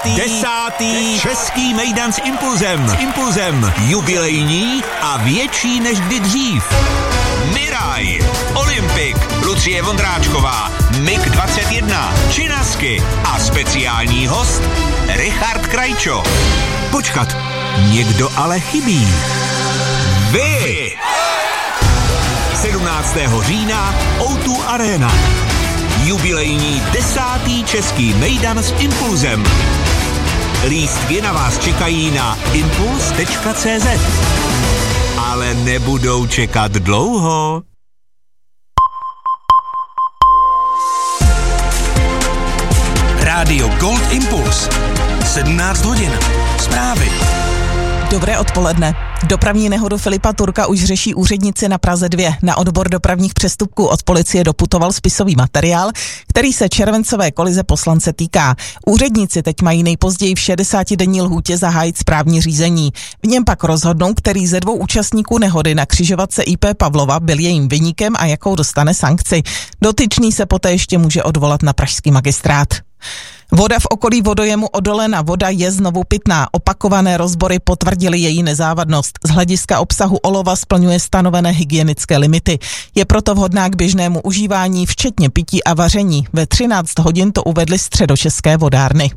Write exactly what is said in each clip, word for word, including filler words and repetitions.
Desátý, desátý český mejdan s Impulzem. S Impulzem. Jubilejní a větší než kdy dřív. Miraj, Olympik, Lucie Vondráčková, Mig dvacet jedna, Činasky a speciální host Richard Krajčo. Počkat, někdo ale chybí. Vy! sedmnáctého října ó dva Arena. Jubilejní desátý český mejdan s Impulzem. Lístky na vás čekají na impuls tečka cé zet. Ale nebudou čekat dlouho. Rádio Gold Impuls. sedmnáct hodin. Zprávy. Dobré odpoledne. Dopravní nehodu Filipa Turka už řeší úředníci na Praze dva. Na odbor dopravních přestupků od policie doputoval spisový materiál, který se červencové kolize poslance týká. Úředníci teď mají nejpozději v šedesátidenní lhůtě zahájit správní řízení. V něm pak rozhodnou, který ze dvou účastníků nehody na křižovatce í pé Pavlova byl jejím viníkem a jakou dostane sankci. Dotyčný se poté ještě může odvolat na pražský magistrát. Voda v okolí vodojemu Odolena voda je znovu pitná. Opakované rozbory potvrdily její nezávadnost. Z hlediska obsahu olova splňuje stanovené hygienické limity. Je proto vhodná k běžnému užívání, včetně pití a vaření. Ve třináct hodin to uvedly středočeské vodárny.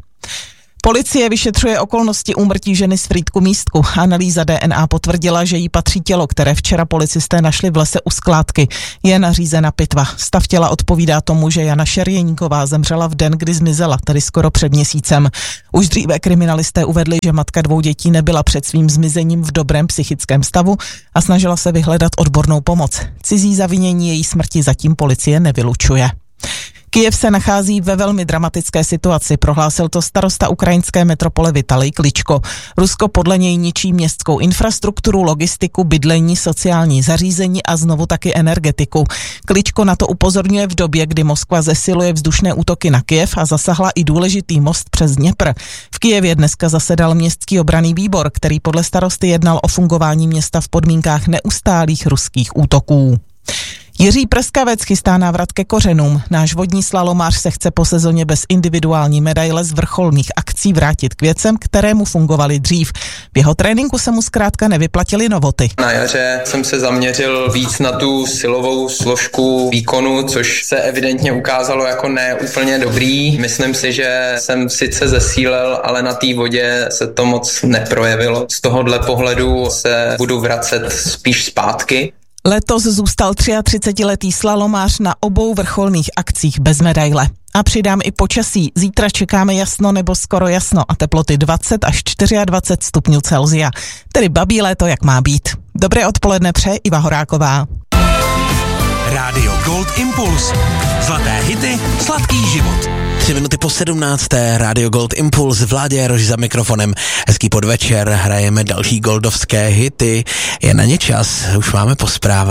Policie vyšetřuje okolnosti úmrtí ženy z Frýdku Místku. Analýza dé en á potvrdila, že jí patří tělo, které včera policisté našli v lese u skládky. Je nařízena pitva. Stav těla odpovídá tomu, že Jana Šerjeníková zemřela v den, kdy zmizela, tedy skoro před měsícem. Už dříve kriminalisté uvedli, že matka dvou dětí nebyla před svým zmizením v dobrém psychickém stavu a snažila se vyhledat odbornou pomoc. Cizí zavinění její smrti zatím policie nevylučuje. Kyjev se nachází ve velmi dramatické situaci, prohlásil to starosta ukrajinské metropole Vitalij Kličko. Rusko podle něj ničí městskou infrastrukturu, logistiku, bydlení, sociální zařízení a znovu taky energetiku. Kličko na to upozorňuje v době, kdy Moskva zesiluje vzdušné útoky na Kyjev a zasahla i důležitý most přes Dněpr. V Kyjevě dneska zasedal městský obranný výbor, který podle starosty jednal o fungování města v podmínkách neustálých ruských útoků. Jiří Prskavec chystá návrat ke kořenům. Náš vodní slalomář se chce po sezóně bez individuální medaile z vrcholných akcí vrátit k věcem, které mu fungovaly dřív. V jeho tréninku se mu zkrátka nevyplatily novoty. Na jaře jsem se zaměřil víc na tu silovou složku výkonu, což se evidentně ukázalo jako ne úplně dobrý. Myslím si, že jsem sice zesílil, ale na té vodě se to moc neprojevilo. Z tohohle pohledu se budu vracet spíš zpátky. Letos zůstal třiatřicetiletý slalomář na obou vrcholných akcích bez medaile. A přidám i počasí. Zítra čekáme jasno nebo skoro jasno a teploty dvacet až dvacet čtyři stupňů Celsia. Tedy babí léto, jak má být. Dobré odpoledne přeje Iva Horáková. Rádio Gold Impuls. Zlaté hity, sladký život. Tři minuty po sedmnácté, Rádio Gold Impuls, Vládě Jaroš za mikrofonem. Hezký podvečer, hrajeme další goldovské hity. Je na ně čas, už máme po zprávách.